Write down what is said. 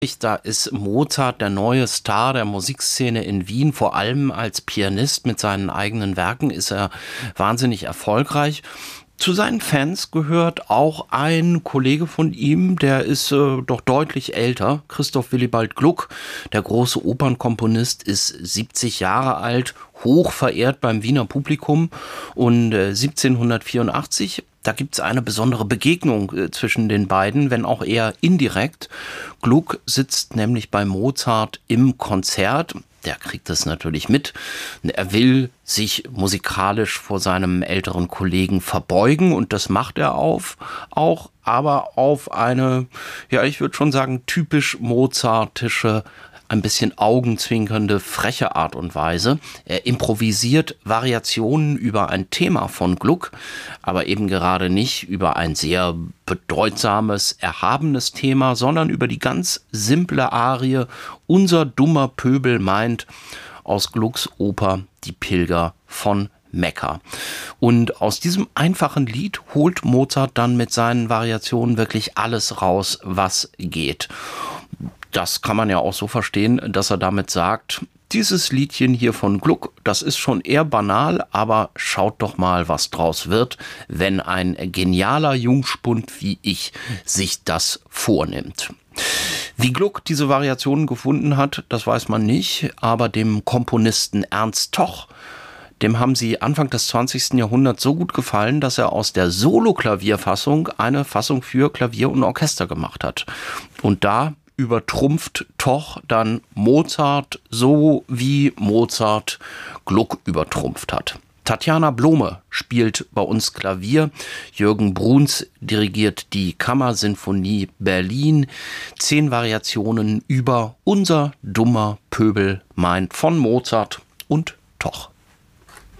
Da ist Mozart der neue Star der Musikszene in Wien. Vor allem als Pianist mit seinen eigenen Werken ist er wahnsinnig erfolgreich. Zu seinen Fans gehört auch ein Kollege von ihm, der ist doch deutlich älter, Christoph Willibald Gluck. Der große Opernkomponist ist 70 Jahre alt, hoch verehrt beim Wiener Publikum. Und 1784, da gibt es eine besondere Begegnung zwischen den beiden, wenn auch eher indirekt. Gluck sitzt nämlich bei Mozart im Konzert. Der kriegt das natürlich mit. Er will sich musikalisch vor seinem älteren Kollegen verbeugen und das macht er auch, aber auf eine, ja, ich würde schon sagen, typisch mozartische, ein bisschen augenzwinkernde, freche Art und Weise. Er improvisiert Variationen über ein Thema von Gluck, aber eben gerade nicht über ein sehr bedeutsames, erhabenes Thema, sondern über die ganz simple Arie "Unser dummer Pöbel meint" aus Glucks Oper Die Pilger von Mekka. Und aus diesem einfachen Lied holt Mozart dann mit seinen Variationen wirklich alles raus, was geht. Das kann man ja auch so verstehen, dass er damit sagt, dieses Liedchen hier von Gluck, das ist schon eher banal, aber schaut doch mal, was draus wird, wenn ein genialer Jungspund wie ich sich das vornimmt. Wie Gluck diese Variationen gefunden hat, das weiß man nicht, aber dem Komponisten Ernst Toch, dem haben sie Anfang des 20. Jahrhunderts so gut gefallen, dass er aus der Solo-Klavierfassung eine Fassung für Klavier und Orchester gemacht hat. Und da übertrumpft Toch dann Mozart, so wie Mozart Gluck übertrumpft hat. Tatjana Blome spielt bei uns Klavier, Jürgen Bruns dirigiert die Kammersinfonie Berlin. 10 Variationen über Unser dummer Pöbel meint von Mozart und Toch.